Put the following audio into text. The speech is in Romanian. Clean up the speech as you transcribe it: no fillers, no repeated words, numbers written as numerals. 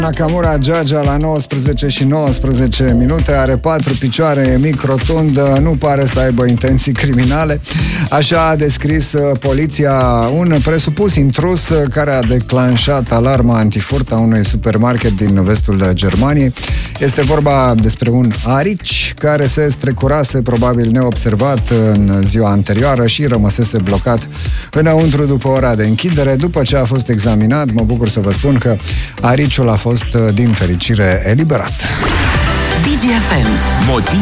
Nakamura Jaja la 19 și 19 minute, are 4 picioare, e mic, rotund, nu pare să aibă intenții criminale. Așa a descris poliția un presupus intrus care a declanșat alarma antifurt a unui supermarket din vestul Germaniei. Este vorba despre un arici care se strecurase probabil neobservat în ziua anterioară și rămăsese blocat înăuntru după ora de închidere. După ce a fost examinat, mă bucur să vă spun că ariciul a fost din fericire eliberat. DGFM.